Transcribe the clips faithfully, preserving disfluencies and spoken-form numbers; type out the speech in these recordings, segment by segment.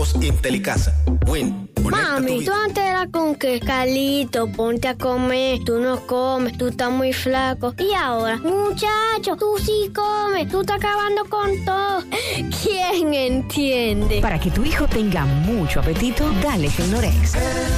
Intelicasa. Win. Mami, tú antes eras con que Carlito, ponte a comer, tú no comes, tú estás muy flaco. Y ahora, muchacho, tú sí comes, tú estás acabando con todo. ¿Quién entiende? Para que tu hijo tenga mucho apetito, dale Gelnorex.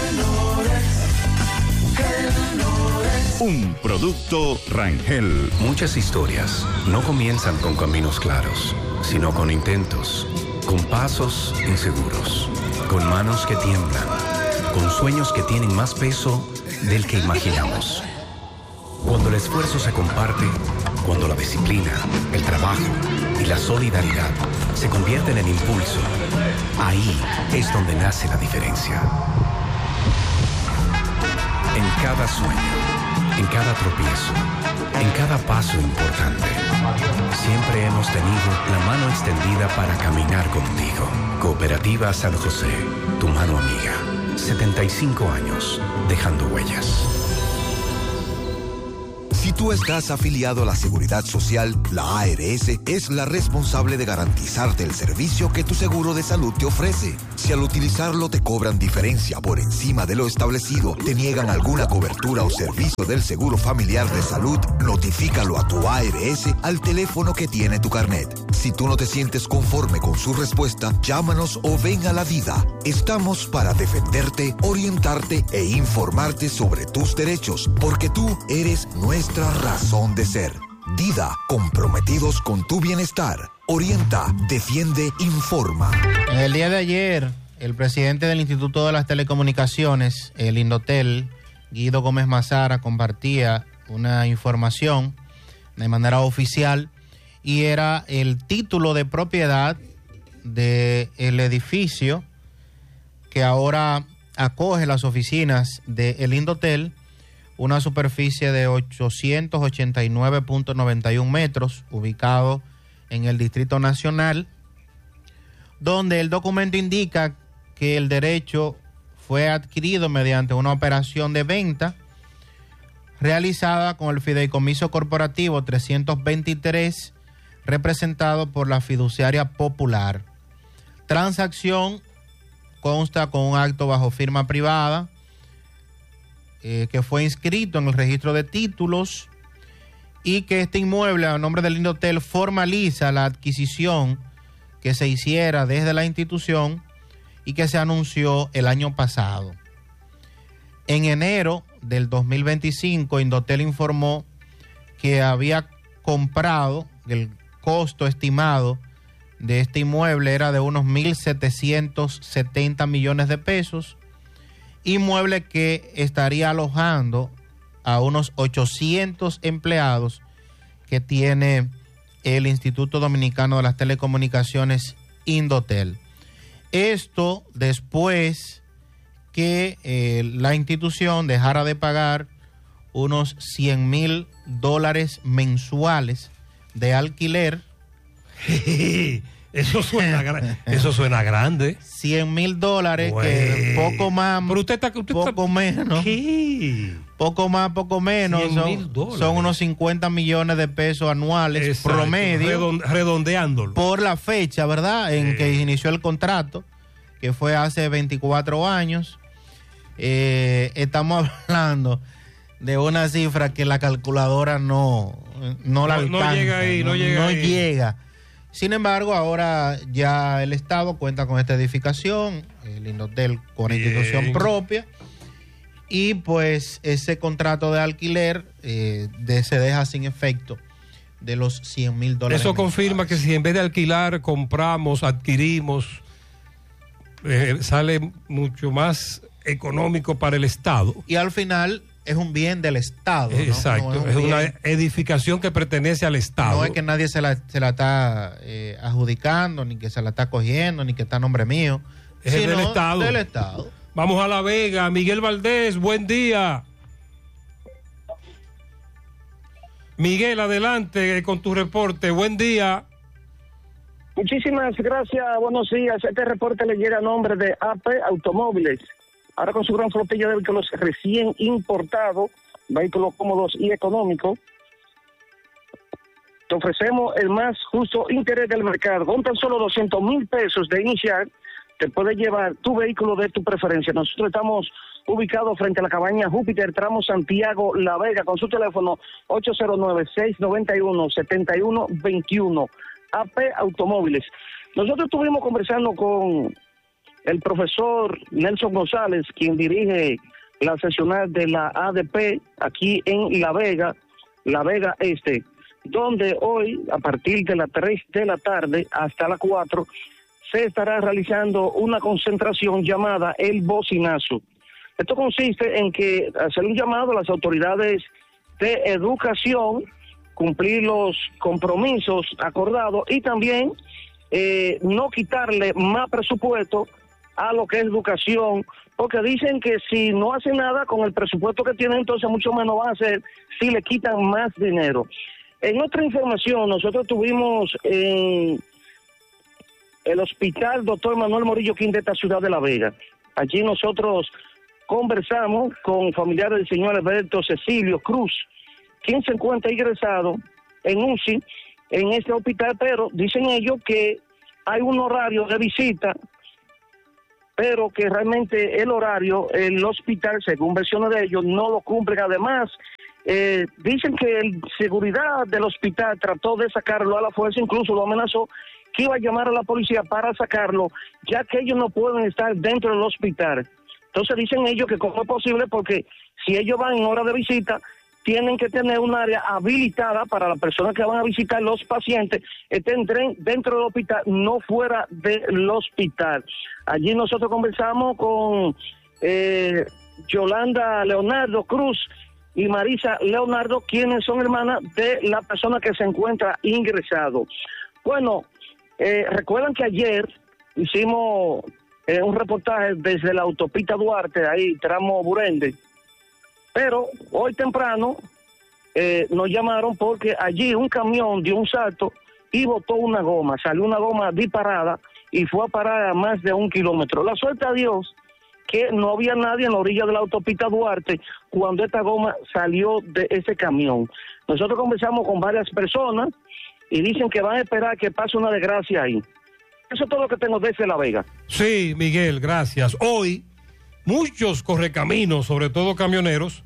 Un producto Rangel. Muchas historias no comienzan con caminos claros, sino con intentos, con pasos inseguros, con manos que tiemblan, con sueños que tienen más peso del que imaginamos. Cuando el esfuerzo se comparte, cuando la disciplina, el trabajo y la solidaridad se convierten en impulso, ahí es donde nace la diferencia. En cada sueño, en cada tropiezo, en cada paso importante, siempre hemos tenido la mano extendida para caminar contigo. Cooperativa San José, tu mano amiga. setenta y cinco años, dejando huellas. Si tú estás afiliado a la Seguridad Social, la A R S es la responsable de garantizarte el servicio que tu seguro de salud te ofrece. Si al utilizarlo te cobran diferencia por encima de lo establecido, te niegan alguna cobertura o servicio del Seguro Familiar de Salud, notifícalo a tu A R S al teléfono que tiene tu carnet. Si tú no te sientes conforme con su respuesta, llámanos o ven a la vida. Estamos para defenderte, orientarte e informarte sobre tus derechos, porque tú eres nuestra razón de ser. Dida, comprometidos con tu bienestar. Orienta, defiende, informa. En el día de ayer, el presidente del Instituto de las Telecomunicaciones, el Indotel, Guido Gómez Mazara, compartía una información de manera oficial y era el título de propiedad del edificio que ahora acoge las oficinas del Indotel, una superficie de ochocientos ochenta y nueve punto noventa y uno metros, ubicado en el Distrito Nacional, donde el documento indica que el derecho fue adquirido mediante una operación de venta realizada con el Fideicomiso Corporativo trescientos veintitrés, representado por la Fiduciaria Popular. Transacción consta con un acto bajo firma privada eh, que fue inscrito en el registro de títulos y que este inmueble a nombre del Indotel formaliza la adquisición que se hiciera desde la institución y que se anunció el año pasado. En enero del dos mil veinticinco, Indotel informó que había comprado, el costo estimado de este inmueble era de unos mil setecientos setenta millones de pesos, inmueble que estaría alojando a unos ochocientos empleados que tiene el Instituto Dominicano de las Telecomunicaciones, Indotel. Esto después que eh, la institución dejara de pagar unos cien mil dólares mensuales de alquiler. Eso suena, eso suena grande. cien mil dólares, bueno, que poco más, pero usted está, usted poco está, menos. ¿qué? Poco más, poco menos. Son, son unos cincuenta millones de pesos anuales. Exacto, promedio. Redondeándolo. Por la fecha, ¿verdad? En sí. que inició el contrato, que fue hace veinticuatro años. Eh, estamos hablando de una cifra que la calculadora no, no la no, alcanza. No llega ahí, no, no llega no ahí. llega. Sin embargo, ahora ya el Estado cuenta con esta edificación, el Indotel con Bien. institución propia, y pues ese contrato de alquiler eh, de, se deja sin efecto de los cien mil dólares. Eso confirma que si en vez de alquilar, compramos, adquirimos, eh, sale mucho más económico para el Estado. Y al final es un bien del Estado, ¿no? Exacto, no es, es un una bien, edificación que pertenece al Estado. No es que nadie se la, se la está eh, adjudicando, ni que se la está cogiendo, ni que está a nombre mío. Es del Estado. del Estado. Vamos a La Vega. Miguel Valdés, buen día. Miguel, adelante con tu reporte. Buen día. Muchísimas gracias, buenos días. Este reporte le llega a nombre de A P Automóviles. Ahora con su gran flotilla de vehículos recién importados, vehículos cómodos y económicos, te ofrecemos el más justo interés del mercado. Con tan solo doscientos mil pesos de inicial, te puedes llevar tu vehículo de tu preferencia. Nosotros estamos ubicados frente a la cabaña Júpiter, tramo Santiago La Vega, con su teléfono ocho cero nueve, seis nueve uno, siete uno dos uno. A P Automóviles. Nosotros estuvimos conversando con el profesor Nelson González, quien dirige la seccional de la A D P aquí en La Vega, La Vega Este, donde hoy, a partir de las tres de la tarde hasta las cuatro, se estará realizando una concentración llamada El Bocinazo. Esto consiste en que hacer un llamado a las autoridades de educación, cumplir los compromisos acordados y también eh, no quitarle más presupuesto a lo que es educación, porque dicen que si no hacen nada con el presupuesto que tienen, entonces mucho menos van a hacer si le quitan más dinero. En otra información, nosotros tuvimos en el hospital doctor Manuel Morillo King de esta ciudad de La Vega. Allí nosotros conversamos con familiares del señor Alberto Cecilio Cruz, quien se encuentra ingresado en U C I en este hospital, pero dicen ellos que hay un horario de visita, pero que realmente el horario, el hospital, según versiones de ellos, no lo cumplen. Además, eh, dicen que el seguridad del hospital trató de sacarlo a la fuerza, incluso lo amenazó que iba a llamar a la policía para sacarlo, ya que ellos no pueden estar dentro del hospital. Entonces dicen ellos que cómo es posible, porque si ellos van en hora de visita, tienen que tener un área habilitada para las personas que van a visitar los pacientes, estén dentro del hospital, no fuera del hospital. Allí nosotros conversamos con eh, Yolanda Leonardo Cruz y Marisa Leonardo, quienes son hermanas de la persona que se encuentra ingresado. Bueno, eh, recuerdan que ayer hicimos eh, un reportaje desde la autopista Duarte, ahí tramo Burende, pero hoy temprano eh, nos llamaron porque allí un camión dio un salto y botó una goma, salió una goma disparada y fue a parar a más de un kilómetro. La suerte a Dios que no había nadie en la orilla de la autopista Duarte cuando esta goma salió de ese camión. Nosotros conversamos con varias personas y dicen que van a esperar que pase una desgracia ahí. Eso es todo lo que tengo desde La Vega. Sí, Miguel, gracias. Hoy muchos correcaminos, sobre todo camioneros,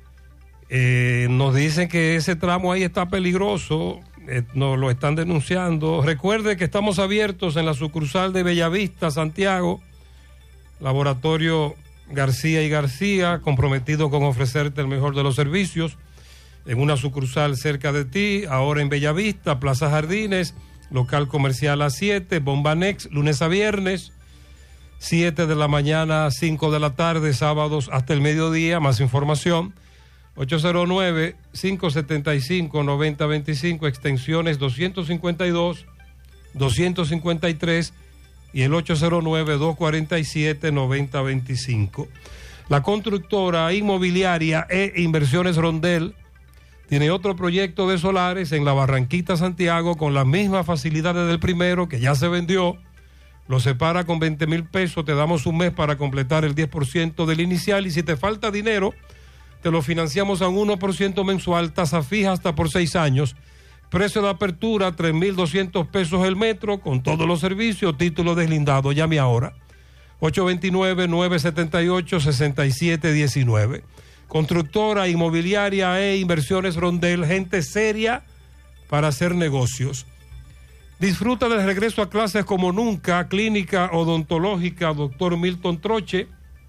eh, nos dicen que ese tramo ahí está peligroso, eh, nos lo están denunciando. Recuerde que estamos abiertos en la sucursal de Bellavista, Santiago, Laboratorio García y García, comprometido con ofrecerte el mejor de los servicios, en una sucursal cerca de ti, ahora en Bellavista, Plaza Jardines, local comercial A siete, Bombanex, lunes a viernes, siete de la mañana a cinco de la tarde, sábados hasta el mediodía. Más información, ocho cero nueve, cinco siete cinco, nueve cero dos cinco, extensiones doscientos cincuenta y dos, doscientos cincuenta y tres y el ocho cero nueve, dos cuatro siete, nueve cero dos cinco. La constructora inmobiliaria e Inversiones Rondel tiene otro proyecto de solares en la Barranquita, Santiago, con las mismas facilidades del primero, que ya se vendió. Lo separa con veinte mil pesos, te damos un mes para completar el diez por ciento del inicial, y si te falta dinero, te lo financiamos a un uno por ciento mensual, tasa fija hasta por seis años. Precio de apertura, tres mil doscientos pesos el metro, con todos los servicios, título deslindado. Llame ahora, ocho dos nueve, nueve siete ocho, seis siete uno nueve. Constructora inmobiliaria e Inversiones Rondel, gente seria para hacer negocios. Disfruta del regreso a clases como nunca. Clínica Odontológica doctor Milton Troche.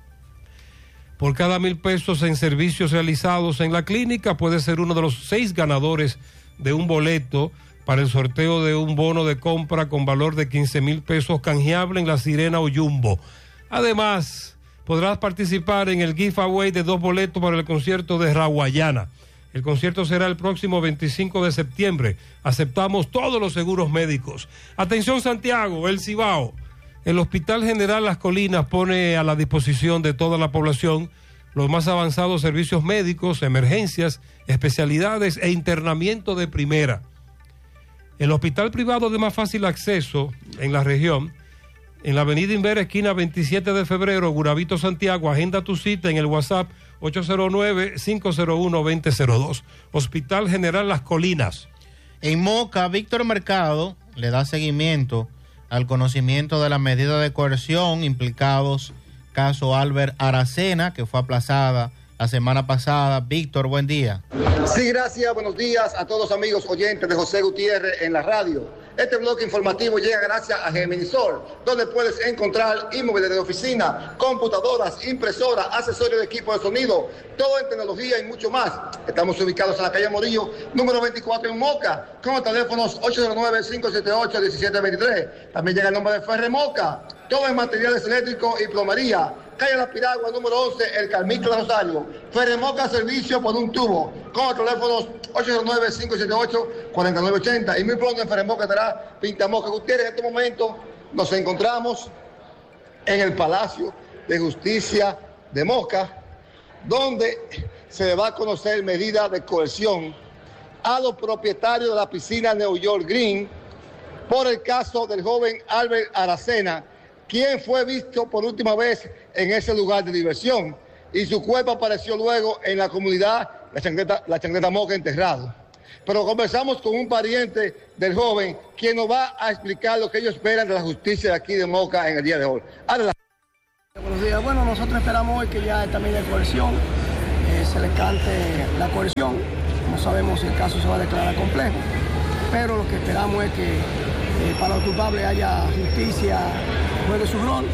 Por cada mil pesos en servicios realizados en la clínica, puede ser uno de los seis ganadores de un boleto para el sorteo de un bono de compra con valor de quince mil pesos canjeable en La Sirena o Jumbo. Además, podrás participar en el giveaway de dos boletos para el concierto de Raguayana. El concierto será el próximo veinticinco de septiembre. Aceptamos todos los seguros médicos. Atención Santiago, El Cibao. El Hospital General Las Colinas pone a la disposición de toda la población los más avanzados servicios médicos, emergencias, especialidades e internamiento de primera. El hospital privado de más fácil acceso en la región, en la avenida Invera, esquina veintisiete de febrero, Guravito, Santiago. Agenda tu cita en el WhatsApp ocho cero nueve, cinco cero uno, dos cero cero dos. Hospital General Las Colinas. En Moca, Víctor Mercado le da seguimiento al conocimiento de la medida de coerción implicados caso Albert Aracena, que fue aplazada la semana pasada. Víctor, buen día. Sí, gracias. Buenos días a todos los amigos oyentes de José Gutiérrez en la radio. Este bloque informativo llega gracias a Geminisol, donde puedes encontrar inmuebles de oficina, computadoras, impresoras, accesorios de equipo de sonido, todo en tecnología y mucho más. Estamos ubicados en la calle Morillo, número veinticuatro en Moca, con los teléfonos ocho cero nueve, cinco siete ocho, uno siete dos tres. También llega el nombre de Ferre Moca, todo en materiales eléctricos y plomería. Calle La Piragua, número once, El Carmito de Rosario. Ferre Moca, servicio por un tubo, con los teléfonos ocho cero nueve, cinco siete ocho, cuatro nueve ocho cero. Y muy pronto en Ferre Moca estará Pintamoca Gutiérrez. En este momento nos encontramos en el Palacio de Justicia de Moca, donde se va a conocer medida de coerción a los propietarios de la piscina New York Green por el caso del joven Albert Aracena, quien fue visto por última vez en ese lugar de diversión y su cuerpo apareció luego en la comunidad La Chancleta, La Chancleta Moca enterrado. Pero conversamos con un pariente del joven, quien nos va a explicar lo que ellos esperan de la justicia de aquí de Moca en el día de hoy. Adelante. Buenos días. Bueno, nosotros esperamos hoy que ya esta medida de coerción eh, se le cante la coerción. No sabemos si el caso se va a declarar complejo, pero lo que esperamos es que eh, para los culpables haya justicia, juegue su rol,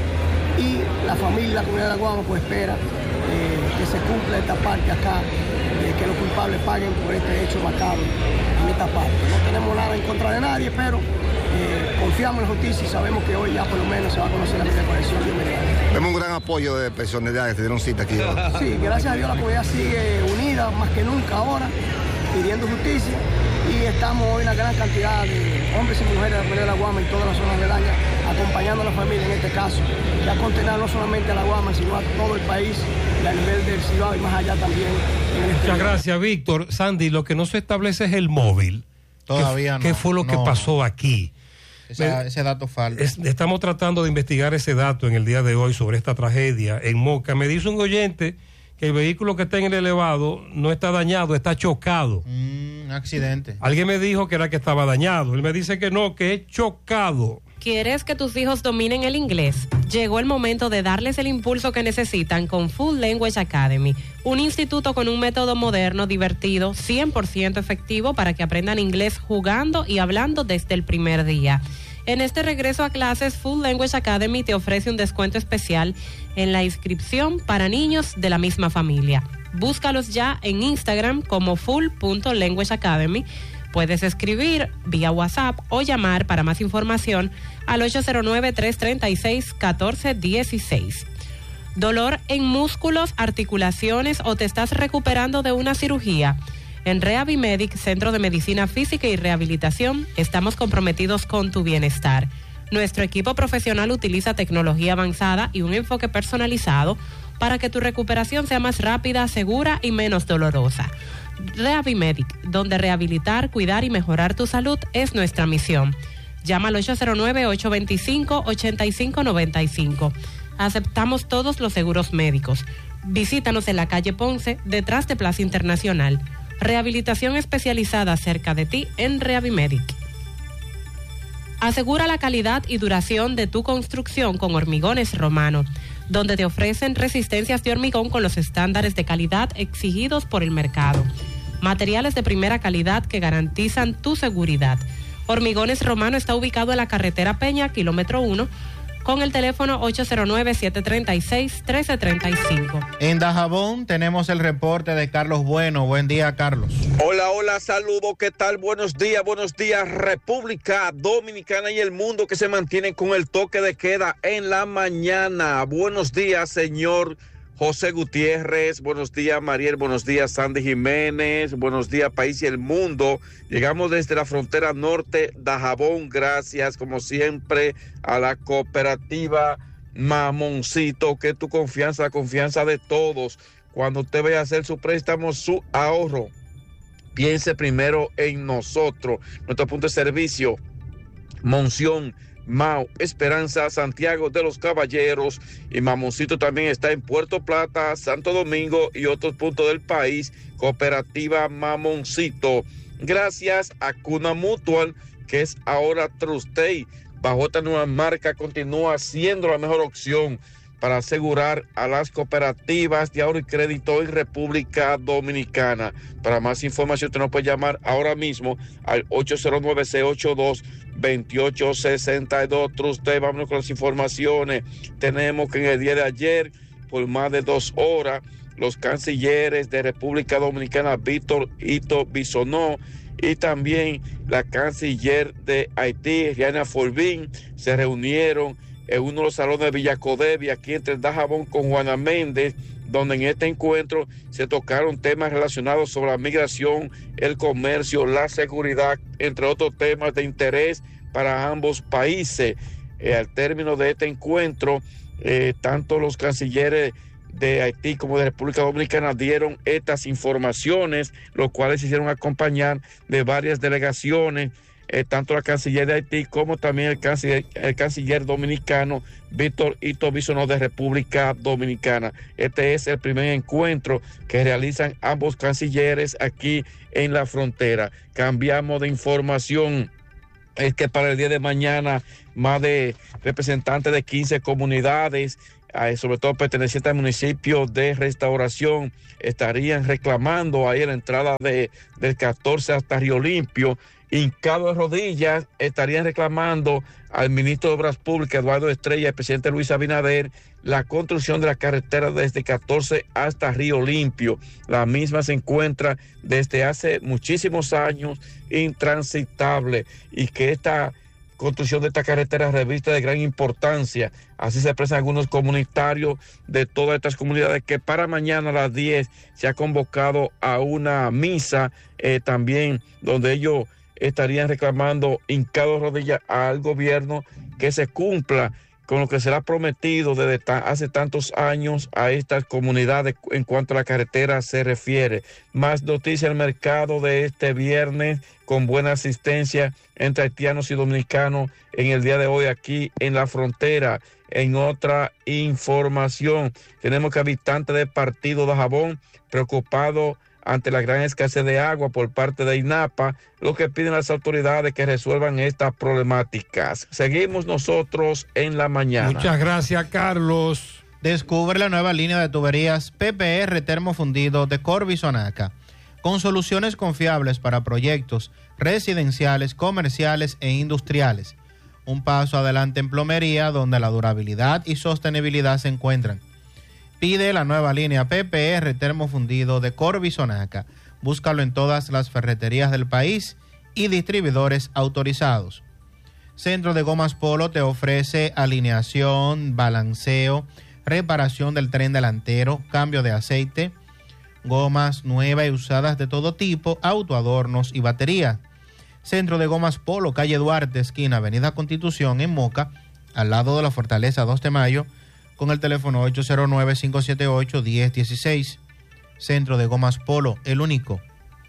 y la familia, la comunidad de La Guama pues espera eh, que se cumpla esta parte acá, eh, que los culpables paguen por este hecho macabro en esta parte. No tenemos nada en contra de nadie, pero eh, confiamos en la justicia y sabemos que hoy ya por lo menos se va a conocer la medida de coerción de inmediato. Vemos un gran apoyo de personalidades que dieron cita aquí. Sí, gracias a Dios la comunidad sigue unida más que nunca ahora, pidiendo justicia, y estamos hoy una gran cantidad de hombres y mujeres de la comunidad de La Guama y todas las zonas aledañas acompañando a la familia en este caso, ya condenar no solamente a La Guama, sino a todo el país y a nivel del Cibao y más allá también. En este Muchas gracias, Víctor. Sandy, lo que no se establece es el móvil. Todavía ¿Qué, no. ¿Qué fue lo no, que pasó aquí? Esa, ese dato falta. Es, estamos tratando de investigar ese dato en el día de hoy sobre esta tragedia en Moca. Me dice un oyente que el vehículo que está en el elevado no está dañado, está chocado. Un mm, accidente. Alguien me dijo que era que estaba dañado. Él me dice que no, que es chocado. ¿Quieres que tus hijos dominen el inglés? Llegó el momento de darles el impulso que necesitan con Full Language Academy, un instituto con un método moderno, divertido, cien por ciento efectivo para que aprendan inglés jugando y hablando desde el primer día. En este regreso a clases, Full Language Academy te ofrece un descuento especial en la inscripción para niños de la misma familia. Búscalos ya en Instagram como full punto language academy. Puedes escribir vía WhatsApp o llamar para más información al ocho cero nueve, tres tres seis, uno cuatro uno seis. ¿Dolor en músculos, articulaciones o te estás recuperando de una cirugía? En Rehabimedic, Centro de Medicina Física y Rehabilitación, estamos comprometidos con tu bienestar. Nuestro equipo profesional utiliza tecnología avanzada y un enfoque personalizado para que tu recuperación sea más rápida, segura y menos dolorosa. Rehabimedic, donde rehabilitar, cuidar y mejorar tu salud es nuestra misión. Llama al ocho cero nueve, ocho dos cinco, ocho cinco nueve cinco. Aceptamos todos los seguros médicos. Visítanos en la calle Ponce, detrás de Plaza Internacional. Rehabilitación especializada cerca de ti en Rehabimedic. Asegura la calidad y duración de tu construcción con Hormigones Romano, donde te ofrecen resistencias de hormigón con los estándares de calidad exigidos por el mercado. Materiales de primera calidad que garantizan tu seguridad. Hormigones Romano está ubicado en la carretera Peña, kilómetro uno, con el teléfono ocho cero nueve, siete tres seis, uno tres tres cinco. En Dajabón tenemos el reporte de Carlos Bueno. Buen día, Carlos. Hola, hola, saludos, ¿qué tal? Buenos días, buenos días, República Dominicana y el mundo que se mantienen con el toque de queda en la mañana. Buenos días, señor José Gutiérrez, buenos días, Mariel, buenos días, Sandy Jiménez, buenos días, país y el mundo. Llegamos desde la frontera norte, Dajabón, gracias, como siempre, a la cooperativa Mamoncito, que tu confianza, la confianza de todos. Cuando usted vaya a hacer su préstamo, su ahorro, piense primero en nosotros. Nuestro punto de servicio, Monción, Mau, Esperanza, Santiago de los Caballeros, y Mamoncito también está en Puerto Plata, Santo Domingo y otros puntos del país. Cooperativa Mamoncito. Gracias a Cuna Mutual, que es ahora Trustey. bajo esta nueva marca continúa siendo la mejor opción para asegurar a las cooperativas de ahorro y crédito en República Dominicana. Para más información, usted nos puede llamar ahora mismo al ocho cero nueve, seis ocho dos, dos ocho seis dos. Usted, vámonos con las informaciones. Tenemos que en el día de ayer, por más de dos horas, los cancilleres de República Dominicana, Víctor Ito Bisonó, y también la canciller de Haití, Rihanna Forbin, se reunieron en uno de los salones de Villacodevi, aquí entre el Dajabón con Juana Méndez, donde en este encuentro se tocaron temas relacionados sobre la migración, el comercio, la seguridad, entre otros temas de interés para ambos países. Eh, al término de este encuentro, eh, tanto los cancilleres de Haití como de República Dominicana dieron estas informaciones, los cuales se hicieron acompañar de varias delegaciones, eh, tanto la canciller de Haití como también el canciller, el canciller dominicano Víctor Ito Bisonó de República Dominicana. Este es el primer encuentro que realizan ambos cancilleres aquí en la frontera. Cambiamos de información. Es que para el día de mañana más de representantes de quince comunidades, sobre todo pertenecientes al municipio de Restauración, estarían reclamando ahí en la entrada de, del catorce hasta Río Limpio, hincados de rodillas, estarían reclamando al ministro de Obras Públicas, Eduardo Estrella, y al presidente Luis Abinader, la construcción de la carretera desde catorce hasta Río Limpio. La misma se encuentra desde hace muchísimos años intransitable, y que esta construcción de esta carretera reviste de gran importancia. Así se expresan algunos comunitarios de todas estas comunidades, que para mañana a las diez se ha convocado a una misa eh, también, donde ellos estarían reclamando hincados rodillas al gobierno que se cumpla con lo que será prometido desde ta- hace tantos años a estas comunidades en cuanto a la carretera se refiere. Más noticias del mercado de este viernes, con buena asistencia entre haitianos y dominicanos en el día de hoy aquí en la frontera. En otra información, tenemos que habitantes del partido de Dajabón preocupados ante la gran escasez de agua por parte de INAPA, lo que piden las autoridades que resuelvan estas problemáticas. Seguimos nosotros en la mañana. Muchas gracias, Carlos. Descubre la nueva línea de tuberías P P R termofundido de Corby Sonaca, con soluciones confiables para proyectos residenciales, comerciales e industriales. Un paso adelante en plomería, donde la durabilidad y sostenibilidad se encuentran. Pide la nueva línea P P R termofundido de Corby Sonaca. Búscalo en todas las ferreterías del país y distribuidores autorizados. Centro de Gomas Polo te ofrece alineación, balanceo, reparación del tren delantero, cambio de aceite, gomas nuevas y usadas de todo tipo, autoadornos y baterías. Centro de Gomas Polo, calle Duarte, esquina Avenida Constitución, en Moca, al lado de la Fortaleza dos de Mayo, con el teléfono ocho cero nueve, cinco siete ocho, uno cero uno seis. Centro de Gomas Polo, el único.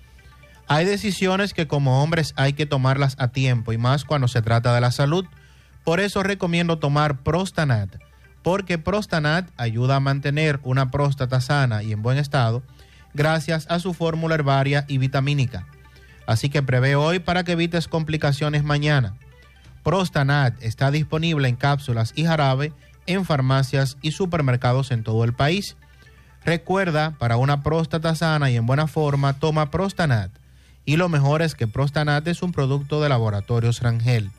Hay decisiones que como hombres hay que tomarlas a tiempo, y más cuando se trata de la salud. Por eso recomiendo tomar Prostanat, porque Prostanat ayuda a mantener una próstata sana y en buen estado gracias a su fórmula herbaria y vitamínica. Así que prevé hoy para que evites complicaciones mañana. Prostanat está disponible en cápsulas y jarabe en farmacias y supermercados en todo el país. Recuerda, para una próstata sana y en buena forma, toma Prostanat. Y lo mejor es que Prostanat es un producto de Laboratorios Rangel.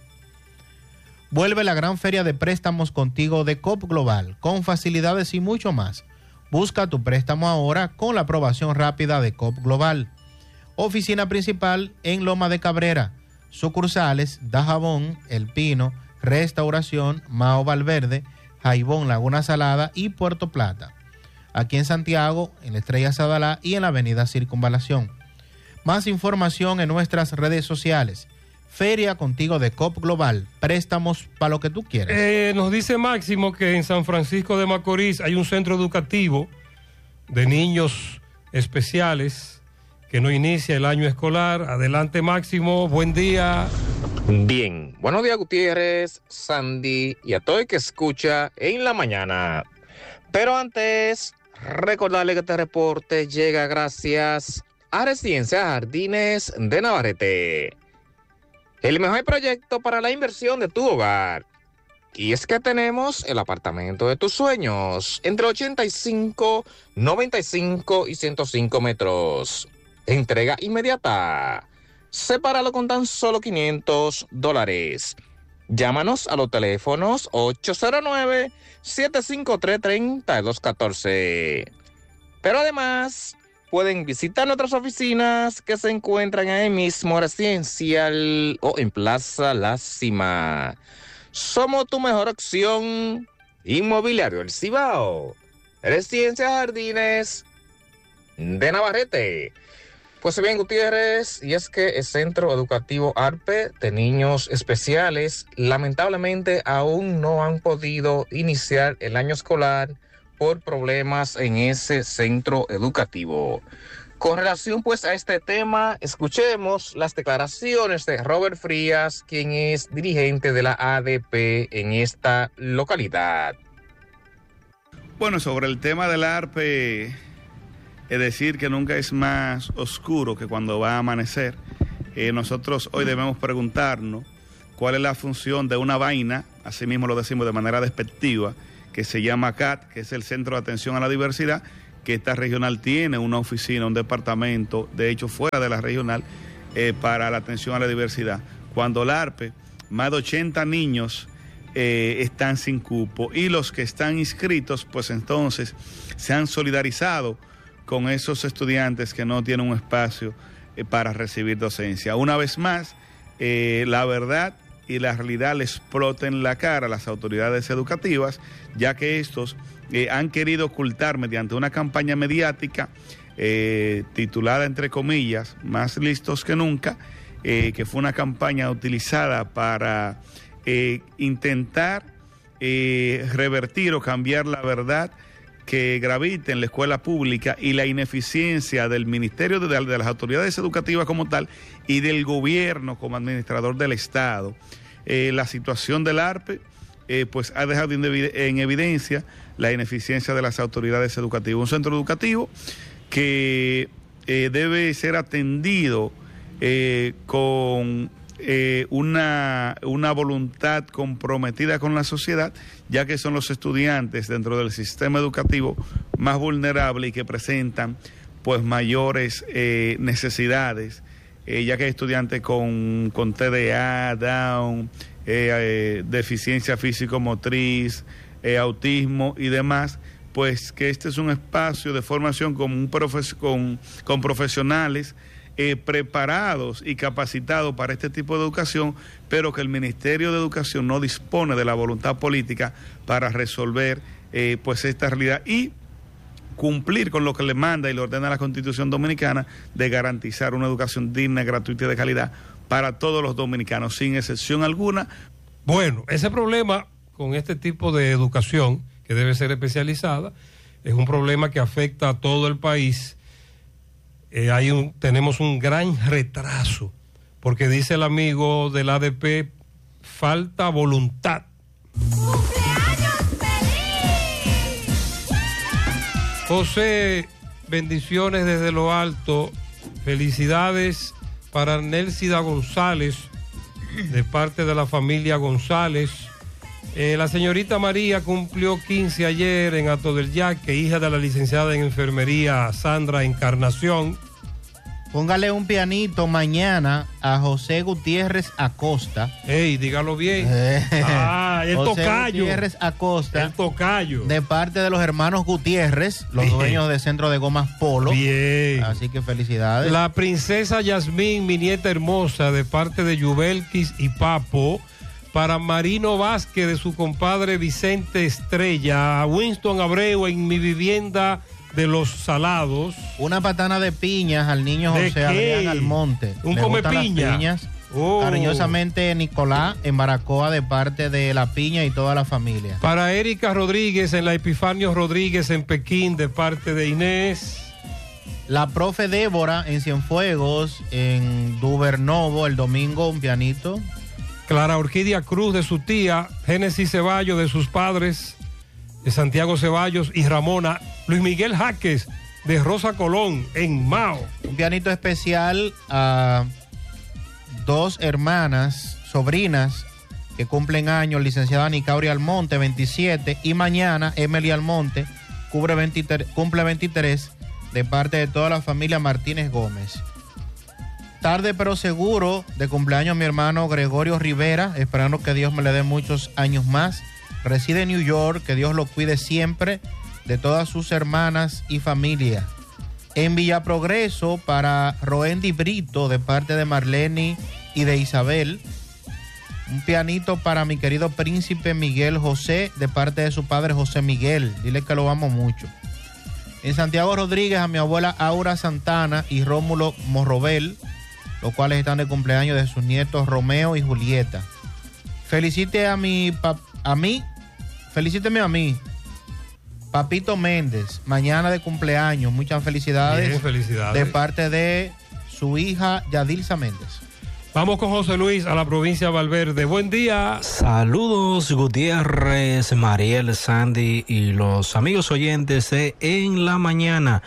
Vuelve la gran feria de préstamos contigo de Coop Global, con facilidades y mucho más. Busca tu préstamo ahora con la aprobación rápida de Coop Global. Oficina principal en Loma de Cabrera. Sucursales Dajabón, El Pino, Restauración, Mao Valverde, Jaibón, Laguna Salada y Puerto Plata. Aquí en Santiago, en la Estrella Sadalá y en la Avenida Circunvalación. Más información en nuestras redes sociales. Feria contigo de Coop Global. Préstamos para lo que tú quieras. Eh, nos dice Máximo que en San Francisco de Macorís hay un centro educativo de niños especiales que no inicia el año escolar. Adelante, Máximo. Buen día. Bien. Buenos días, Gutiérrez, Sandy y a todo el que escucha en la mañana. Pero antes, recordarle que este reporte llega gracias a Residencia Jardines de Navarrete. el mejor proyecto para la inversión de tu hogar. Y es que tenemos el apartamento de tus sueños, entre ochenta y cinco, noventa y cinco y ciento cinco metros. Entrega inmediata. Sepáralo con tan solo quinientos dólares. Llámanos a los teléfonos ocho cero nueve, siete cinco tres, tres dos uno cuatro. Pero además, pueden visitar nuestras oficinas que se encuentran ahí mismo, Residencial o en Plaza La Cima. Somos tu mejor opción. Inmobiliario El Cibao. Residencia Jardines de Navarrete. Pues bien, Gutiérrez, y es que el Centro Educativo ARPE de Niños Especiales lamentablemente aún no han podido iniciar el año escolar por problemas en ese centro educativo. Con relación pues a este tema, escuchemos las declaraciones de Robert Frías, quien es dirigente de la A D P en esta localidad. Bueno, sobre el tema del ARPE, es decir que nunca es más oscuro que cuando va a amanecer. Eh, nosotros hoy debemos preguntarnos cuál es la función de una vaina, así mismo lo decimos de manera despectiva, que se llama C A T, que es el Centro de Atención a la Diversidad, que esta regional tiene una oficina, un departamento, de hecho fuera de la regional, eh, para la atención a la diversidad. Cuando el ARPE, más de ochenta niños eh, están sin cupo y los que están inscritos, pues entonces se han solidarizado con esos estudiantes que no tienen un espacio eh, para recibir docencia. Una vez más, eh, la verdad y la realidad le exploten en la cara a las autoridades educativas, ya que estos eh, han querido ocultar mediante una campaña mediática eh, titulada, entre comillas, Más listos que nunca, eh, que fue una campaña utilizada para eh, intentar eh, revertir o cambiar la verdad que gravita en la escuela pública y la ineficiencia del Ministerio de, de las autoridades educativas como tal y del gobierno como administrador del Estado. Eh, la situación del ARPE eh, pues ha dejado en evidencia la ineficiencia de las autoridades educativas. Un centro educativo que eh, debe ser atendido eh, con eh, una, una voluntad comprometida con la sociedad, ya que son los estudiantes dentro del sistema educativo más vulnerables y que presentan pues mayores eh, necesidades, eh, ya que hay estudiantes con, con T D A, Down, eh, eh, deficiencia físico-motriz, eh, autismo y demás, pues que este es un espacio de formación con, un profe- con, con profesionales eh, preparados y capacitados para este tipo de educación, pero que el Ministerio de Educación no dispone de la voluntad política para resolver eh, pues esta realidad y cumplir con lo que le manda y le ordena la Constitución Dominicana de garantizar una educación digna, gratuita y de calidad para todos los dominicanos, sin excepción alguna. Bueno, ese problema con este tipo de educación, que debe ser especializada, es un problema que afecta a todo el país. Eh, hay un, tenemos un gran retraso, porque dice el amigo del A D P, falta voluntad. José, bendiciones desde lo alto, felicidades para Nelsida González, de parte de la familia González. Eh, la señorita María cumplió quince ayer en Hato del Yaque, hija de la licenciada en enfermería Sandra Encarnación. Póngale un pianito mañana a José Gutiérrez Acosta. Ey, dígalo bien. Ah, el José tocayo. Gutiérrez Acosta. El tocayo. De parte de los hermanos Gutiérrez, los Bien. dueños de Centro de Gomas Polo. Bien. Así que felicidades. La princesa Yasmín, mi nieta hermosa, de parte de Yubelkis y Papo. Para Marino Vázquez, de su compadre Vicente Estrella. A Winston Abreu, en mi vivienda de Los Salados. Una patana de piñas al niño ¿De José qué? Adrián Almonte. Un Le come gustan las piña. piñas. Oh. Cariñosamente Nicolás en Baracoa, de parte de la piña y toda la familia. Para Erika Rodríguez, en la Epifanio Rodríguez, en Pekín, de parte de Inés. La profe Débora en Cienfuegos, en Duvernovo, el domingo, un pianito. Clara Orquídea Cruz, de su tía. Génesis Ceballos, de sus padres, de Santiago Ceballos y Ramona. Luis Miguel Jaques, de Rosa Colón, en Mao. Un pianito especial a dos hermanas, sobrinas, que cumplen años, licenciada Nicauri Almonte, veintisiete, y mañana Emily Almonte cubre veintitrés, cumple veintitrés, de parte de toda la familia Martínez Gómez. Tarde pero seguro de cumpleaños mi hermano Gregorio Rivera, esperando que Dios me le dé muchos años más. Reside en New York, que Dios lo cuide siempre, de todas sus hermanas y familia. En Villa Progreso, para Roendi Brito, de parte de Marlene y de Isabel. Un pianito para mi querido príncipe Miguel José, de parte de su padre José Miguel. Dile que lo amo mucho. En Santiago Rodríguez, a mi abuela Aura Santana y Rómulo Morrobel, los cuales están de cumpleaños de sus nietos Romeo y Julieta. Felicite a mi pap a mí, felicíteme a mí, Papito Méndez, mañana de cumpleaños. Muchas felicidades. Bien, felicidades. De parte de su hija Yadilza Méndez. Vamos con José Luis a la provincia de Valverde. Buen día. Saludos Gutiérrez, Mariel, Sandy y los amigos oyentes de En la Mañana.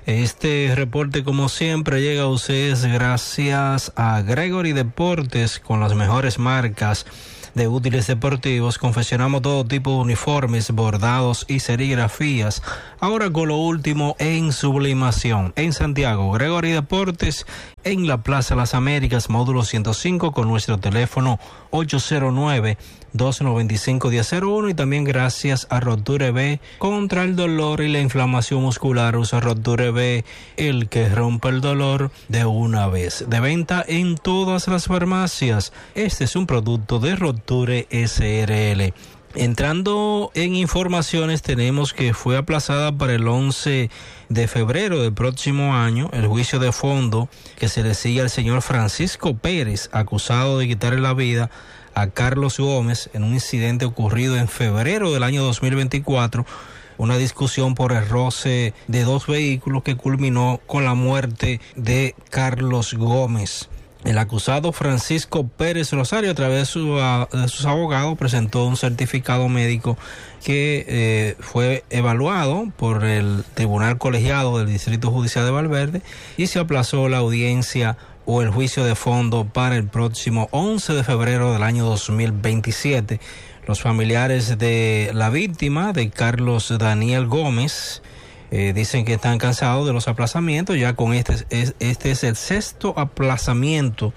Este reporte, como siempre, llega a ustedes gracias a Gregory Deportes, con las mejores marcas de útiles deportivos. Confeccionamos todo tipo de uniformes, bordados y serigrafías. Ahora con lo último en sublimación. En Santiago, Gregory Deportes, en la Plaza Las Américas, módulo ciento cinco, con nuestro teléfono ocho cero nueve, dos nueve cinco, uno cero cero uno. Y también gracias a Roture B, contra el dolor y la inflamación muscular. Usa Roture B, el que rompe el dolor de una vez. De venta en todas las farmacias. Este es un producto de Roture S R L. Entrando en informaciones, tenemos que fue aplazada para el once de febrero del próximo año el juicio de fondo que se le sigue al señor Francisco Pérez, acusado de quitarle la vida a Carlos Gómez en un incidente ocurrido en febrero del año dos mil veinticuatro, una discusión por el roce de dos vehículos que culminó con la muerte de Carlos Gómez. El acusado Francisco Pérez Rosario, a través de, su, de sus abogados, presentó un certificado médico que eh, fue evaluado por el Tribunal Colegiado del Distrito Judicial de Valverde, y se aplazó la audiencia o el juicio de fondo para el próximo once de febrero del año dos mil veintisiete. Los familiares de la víctima, de Carlos Daniel Gómez, Eh, dicen que están cansados de los aplazamientos. Ya con este es, este es el sexto aplazamiento,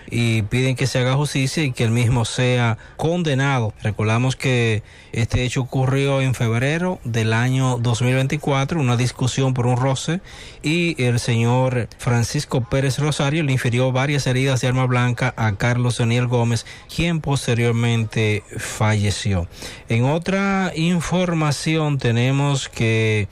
y piden que se haga justicia y que el mismo sea condenado. Recordamos que este hecho ocurrió en febrero del año dos mil veinticuatro, una discusión por un roce, y el señor Francisco Pérez Rosario le infirió varias heridas de arma blanca a Carlos Daniel Gómez, quien posteriormente falleció. En otra información tenemos que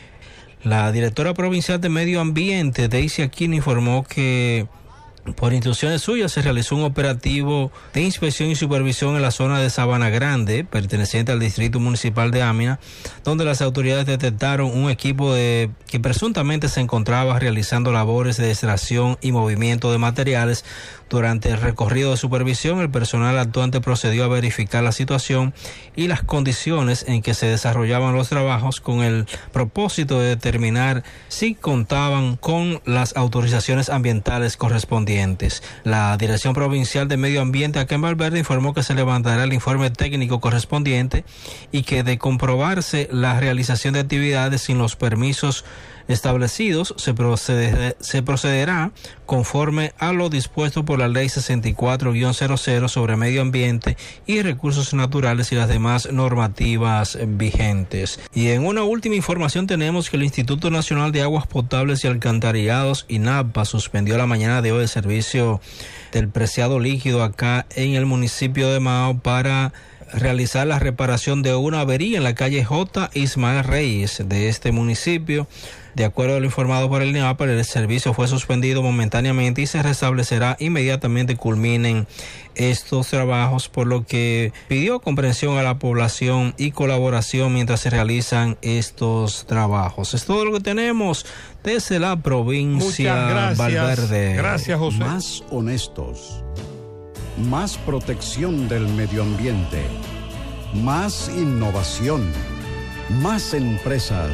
la directora provincial de Medio Ambiente, Daisy Aquino, informó que por instrucciones suyas se realizó un operativo de inspección y supervisión en la zona de Sabana Grande, perteneciente al distrito municipal de Amina, donde las autoridades detectaron un equipo de que presuntamente se encontraba realizando labores de extracción y movimiento de materiales. Durante el recorrido de supervisión, el personal actuante procedió a verificar la situación y las condiciones en que se desarrollaban los trabajos, con el propósito de determinar si contaban con las autorizaciones ambientales correspondientes. La Dirección Provincial de Medio Ambiente acá en Valverde informó que se levantará el informe técnico correspondiente y que, de comprobarse la realización de actividades sin los permisos establecidos, se, procede, se procederá conforme a lo dispuesto por la Ley sesenta y cuatro guión cero cero sobre medio ambiente y recursos naturales y las demás normativas vigentes. Y en una última información tenemos que el Instituto Nacional de Aguas Potables y Alcantarillados, INAPA, suspendió la mañana de hoy el servicio del preciado líquido acá en el municipio de Mao para realizar la reparación de una avería en la calle J. Ismael Reyes de este municipio. De acuerdo a lo informado por el INAPA, el servicio fue suspendido momentáneamente y se restablecerá inmediatamente culminen estos trabajos, por lo que pidió comprensión a la población y colaboración mientras se realizan estos trabajos. Es todo lo que tenemos desde la provincia Muchas gracias. Valverde. Gracias, José. Más honestos, más protección del medio ambiente, más innovación, más empresas,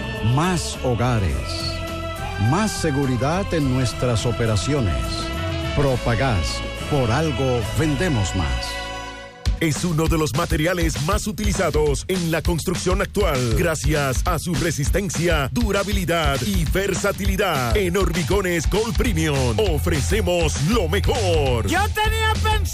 más hogares, más seguridad en nuestras operaciones. Propagás, por algo vendemos más. Es uno de los materiales más utilizados en la construcción actual, gracias a su resistencia, durabilidad y versatilidad. En Hormigones Gold Premium ofrecemos lo mejor. Yo tenía pensado